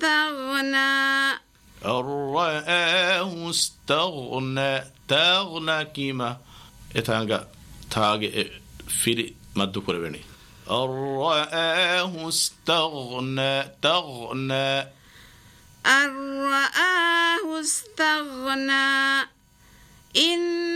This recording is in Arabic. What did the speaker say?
استغنى أن رآه استغنى تغنى كيما إتانغا تاغي فيري مدو كوربيني أن رآه استغنى تغنى أن رآه استغنى إن